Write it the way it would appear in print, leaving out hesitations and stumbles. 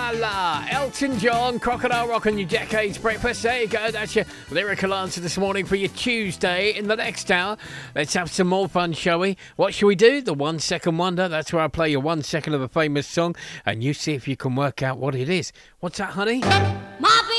la la. Elton John, Crocodile Rock on your Decades Breakfast. There you go. That's your lyrical answer this morning for your Tuesday. In the next hour, let's have some more fun, shall we? What shall we do? The 1 second wonder. That's where I play you 1 second of a famous song and you see if you can work out what it is. What's that, honey?